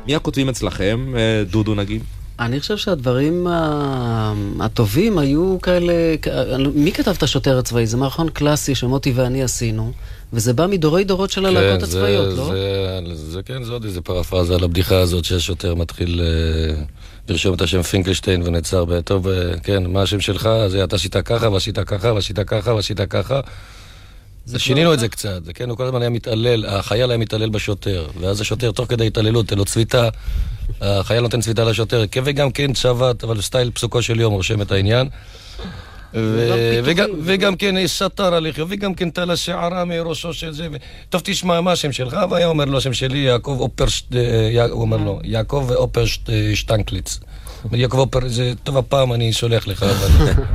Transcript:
מי הכותבים אצלכם, דודו נגיד? אני חושב שהדברים הטובים היו כאלה... מי כתב את השוטר הצבאי? זה מערכון קלאסי שמוטי ואני עשינו, וזה בא מדורי דורות של הלהקות הצבאיות, לא? זה כן, זה עוד איזה פרפרזה על הבדיחה הזאת שהשוטר מתחיל לרשום את השם פינקלשטיין ונצר טוב, כן, מה השם שלך? אז אתה עשית ככה, ועשית ככה, ועשית ככה, ועשית ככה. שינינו את זה קצת, כן, הוא כל הזמן היה מתעלל, החייל היה מתעלל בשוטר, ואז השוטר תוך כדי התעללות, תן לו צביטה, החייל נותן צביטה לשוטר, וגם כן צוות, אבל סטייל פסוקו של יום רושם את העניין, וגם כן סתר עליך, וגם כן תלה שערה מראשו של זה, טוב תשמע מה השם שלך, והיה אומר לו השם שלי, יעקב אופרשט, הוא אומר לו, יעקב אופרשט שטנקליץ, יעקב אופר, זה טוב הפעם אני שולח לך, אבל...